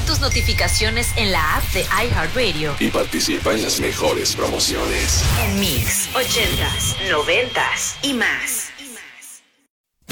tus notificaciones en la app de iHeartRadio y participa en las mejores promociones. en Mix, 80s, 90s y más.